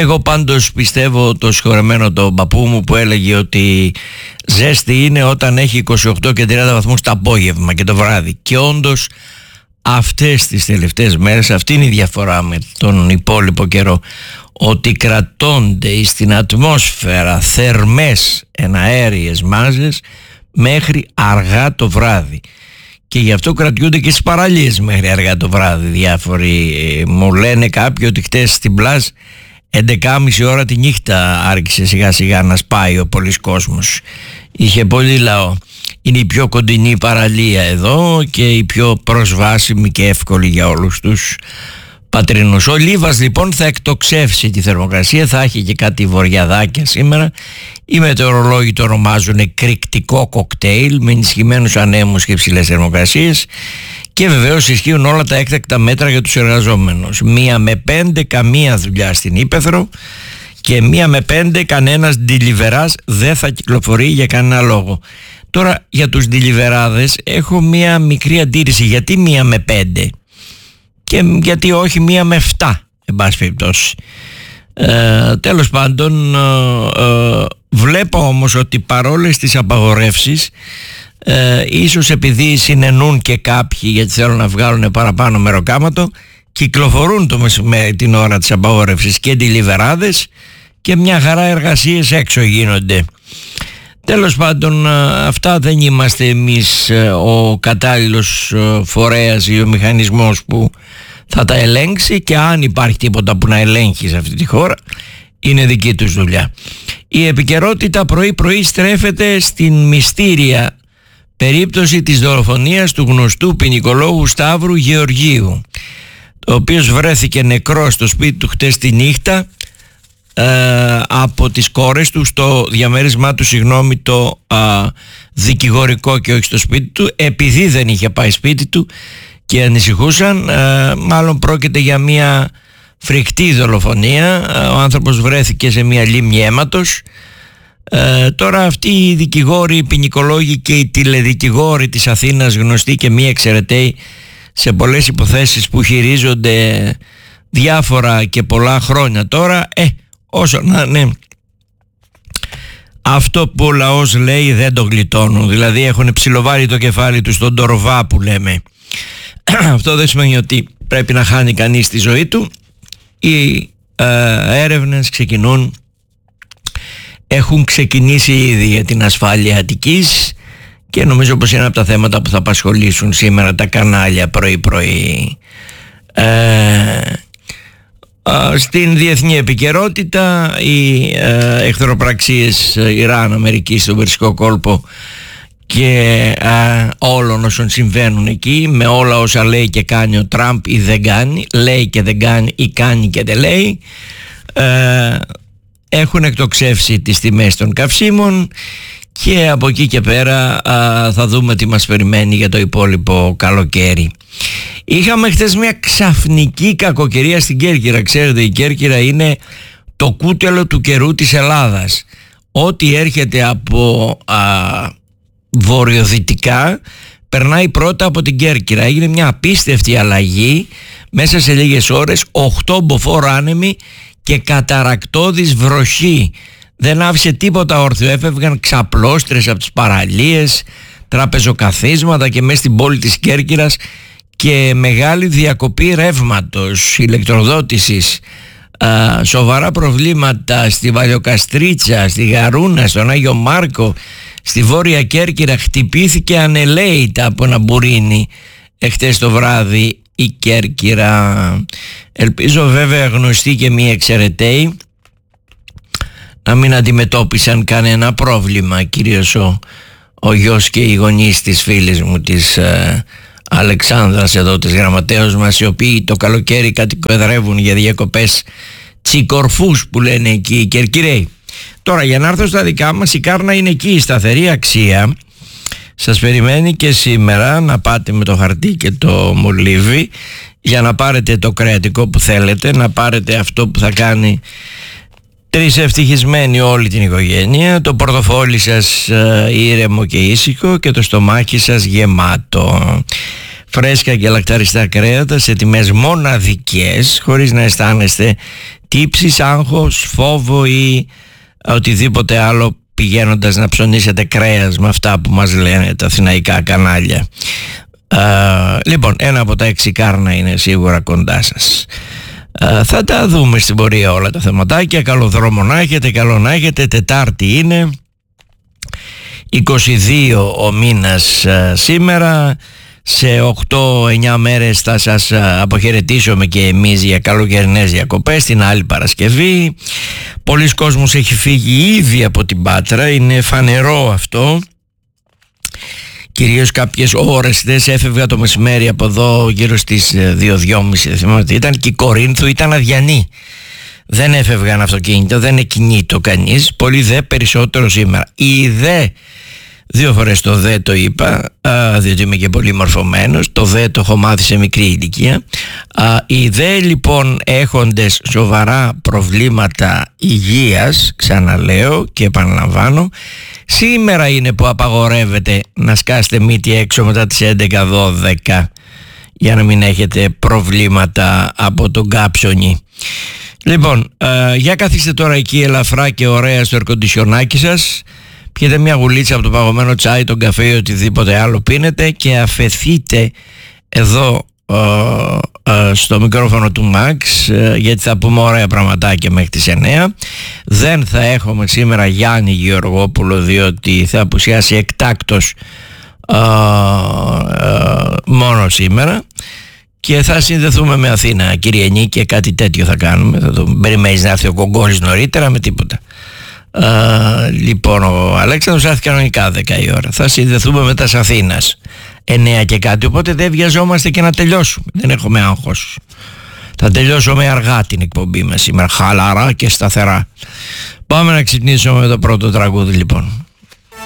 Εγώ πάντως πιστεύω το συγχωρεμένο τον παππού μου που έλεγε ότι ζέστη είναι όταν έχει 28 και 30 βαθμούς το απόγευμα και το βράδυ, και όντως αυτές τις τελευταίες μέρες αυτή είναι η διαφορά με τον υπόλοιπο καιρό, ότι κρατώνται στην ατμόσφαιρα θερμές εναέριες μάζες μέχρι αργά το βράδυ, και γι' αυτό κρατιούνται και στις παραλίες μέχρι αργά το βράδυ διάφοροι. Μου λένε κάποιοι ότι χτες στην Πλάζ 11.30 ώρα τη νύχτα άρχισε σιγά σιγά να σπάει ο πολλής κόσμος, είχε πολύ λαό. Είναι η πιο κοντινή παραλία εδώ και η πιο προσβάσιμη και εύκολη για όλους τους πατρινούς. Ο Λίβας λοιπόν θα εκτοξεύσει τη θερμοκρασία, θα έχει και κάτι βοριαδάκια σήμερα. Οι μετεωρολόγοι το ονομάζουν εκρηκτικό κοκτέιλ με ενισχυμένους ανέμους και υψηλές θερμοκρασίες, και βεβαίως ισχύουν όλα τα έκτακτα μέτρα για τους εργαζόμενους. 1 με 5 καμία δουλειά στην Ύπαιθρο, και 1 με 5 κανένας ντιλιβεράς δεν θα κυκλοφορεί για κανένα λόγο. Τώρα για τους ντιλιβεράδες έχω μία μικρή αντίρρηση. Γιατί 1 με 5 και γιατί όχι 1 με 7 εν πάση περιπτώσει. Τέλος πάντων, βλέπω όμως ότι παρόλες τις απαγορεύσεις, ίσως επειδή συνενούν και κάποιοι γιατί θέλουν να βγάλουν παραπάνω μεροκάματο, κυκλοφορούν το μεσημέρι την ώρα της απαγόρευσης και ντιλιβεράδες, και μια χαρά εργασίες έξω γίνονται. Τέλος πάντων, αυτά δεν είμαστε εμείς ο κατάλληλος φορέας ή ο μηχανισμός που θα τα ελέγξει, και αν υπάρχει τίποτα που να ελέγχει σε αυτή τη χώρα είναι δική τους δουλειά. Η επικαιρότητα πρωί-πρωί στρέφεται στην μυστήρια περίπτωση της δολοφονίας του γνωστού ποινικολόγου Σταύρου Γεωργίου, ο οποίος βρέθηκε νεκρός στο σπίτι του χτες τη νύχτα από τις κόρες του, στο διαμέρισμά του, το δικηγορικό, και όχι στο σπίτι του, επειδή δεν είχε πάει σπίτι του και ανησυχούσαν. Μάλλον πρόκειται για μια φρικτή δολοφονία. Ο άνθρωπος βρέθηκε σε μια λίμνη αίματος. Τώρα αυτοί οι δικηγόροι, οι ποινικολόγοι και οι τηλεδικηγόροι της Αθήνας, γνωστοί και μη εξαιρεταίοι σε πολλές υποθέσεις που χειρίζονται διάφορα και πολλά χρόνια τώρα, όσο να είναι, αυτό που ο λαός λέει δεν το γλιτώνουν. Δηλαδή έχουν ψιλοβάρει το κεφάλι του στον τορβά που λέμε. Αυτό δεν σημαίνει ότι πρέπει να χάνει κανείς τη ζωή του. Οι έρευνες έχουν ξεκινήσει ήδη για την ασφάλεια Αττικής, και νομίζω πως είναι από τα θέματα που θα απασχολήσουν σήμερα τα κανάλια πρωί-πρωί. Στην διεθνή επικαιρότητα, οι εχθροπραξίες Ιράν-Αμερικής στον Περσικό κόλπο και όλων όσων συμβαίνουν εκεί, με όλα όσα λέει και κάνει ο Τραμπ ή δεν κάνει, λέει και δεν κάνει ή κάνει και δεν λέει, έχουν εκτοξεύσει τις τιμές των καυσίμων, και από εκεί και πέρα θα δούμε τι μας περιμένει για το υπόλοιπο καλοκαίρι. Είχαμε χθες μια ξαφνική κακοκαιρία στην Κέρκυρα. Ξέρετε, η Κέρκυρα είναι το κούτελο του καιρού της Ελλάδας. Ό,τι έρχεται από βορειοδυτικά περνάει πρώτα από την Κέρκυρα. Έγινε μια απίστευτη αλλαγή μέσα σε λίγες ώρες, 8 μποφόρ άνεμοι και καταρακτώδης βροχή. Δεν άφησε τίποτα όρθιο, έφευγαν ξαπλώστρες από τις παραλίες, τραπεζοκαθίσματα και μέσα στην πόλη της Κέρκυρας, και μεγάλη διακοπή ρεύματος, ηλεκτροδότησης, σοβαρά προβλήματα στη Βαλιοκαστρίτσα, στη Γαρούνα, στον Άγιο Μάρκο, στη Βόρεια Κέρκυρα. Χτυπήθηκε ανελαίητα από ένα μπουρίνι εχθές το βράδυ η Κέρκυρα. Ελπίζω βέβαια γνωστοί και μη εξαιρεταίοι να μην αντιμετώπισαν κανένα πρόβλημα, κυρίως ο γιος και οι γονείς της φίλης μου της Αλεξάνδρας εδώ, της γραμματέως μας, οι οποίοι το καλοκαίρι κατοικοδρεύουν για διακοπές τσικορφούς που λένε εκεί οι Κερκυραίοι. Τώρα για να έρθω στα δικά μας, η Κάρνα είναι εκεί, η σταθερή αξία. Σας περιμένει και σήμερα να πάτε με το χαρτί και το μολύβι για να πάρετε το κρεατικό που θέλετε, να πάρετε αυτό που θα κάνει τρισευτυχισμένη όλη την οικογένεια, το πορτοφόλι σας ήρεμο και ήσυχο και το στομάχι σας γεμάτο. φρέσκα και λακταριστά κρέατα σε τιμές μοναδικές, χωρίς να αισθάνεστε τύψεις, άγχος, φόβο ή οτιδήποτε άλλο πηγαίνοντας να ψωνίσετε κρέας με αυτά που μας λένε τα αθηναϊκά κανάλια. Λοιπόν, ένα από τα 6 κάρνα είναι σίγουρα κοντά σας. Θα τα δούμε στην πορεία όλα τα θεματάκια. Καλό δρόμο να έχετε, καλό να έχετε. Τετάρτη είναι, 22 ο μήνας σήμερα. Σε 8-9 μέρες θα σας αποχαιρετήσουμε και εμείς για καλοκαιρινές διακοπές την άλλη Παρασκευή. Πολλοί κόσμος έχει φύγει ήδη από την Πάτρα, είναι φανερό αυτό. Κυρίως κάποιες ώρες έφευγα το μεσημέρι από εδώ γύρω στις 2-2.30, θυμάμαι, ήταν και η Κορίνθου, ήταν αδιανή. Δεν έφευγαν αυτοκίνητο, δεν εκκινείτο κανείς, πολύ δε περισσότερο σήμερα. Η δε, 2 φορές το δε το είπα, διότι είμαι και πολύ μορφωμένος, το δε το έχω μάθει σε μικρή ηλικία. Οι δε λοιπόν έχοντες σοβαρά προβλήματα υγείας, ξαναλέω και επαναλαμβάνω, σήμερα είναι που απαγορεύεται να σκάσετε μύτη έξω μετά τις 11-12 για να μην έχετε προβλήματα από τον κάψονι. Λοιπόν, για καθίστε τώρα εκεί ελαφρά και ωραία στο ερκοντισιονάκι σας, πιείτε μια γουλίτσα από το παγωμένο τσάι, τον καφέ ή οτιδήποτε άλλο πίνετε και αφεθείτε εδώ στο μικρόφωνο του Max, γιατί θα πούμε ωραία πραγματάκια μέχρι τις 9. Δεν θα έχουμε σήμερα Γιάννη Γεωργόπουλο, διότι θα απουσιάσει εκτάκτος μόνο σήμερα, και θα συνδεθούμε με Αθήνα, Κυριανή, και κάτι τέτοιο θα κάνουμε. Θα το περιμένεις να έρθει ο Κογκόλης νωρίτερα με τίποτα. Λοιπόν, ο Αλέξανδρος έρθει κανονικά 10 η ώρα. Θα συνδεθούμε με τα Αθήνας 9 και κάτι, οπότε δεν βιαζόμαστε και να τελειώσουμε, δεν έχουμε άγχος. Θα τελειώσουμε αργά την εκπομπή μας σήμερα, χαλαρά και σταθερά. Πάμε να ξυπνήσουμε με το πρώτο τραγούδι λοιπόν.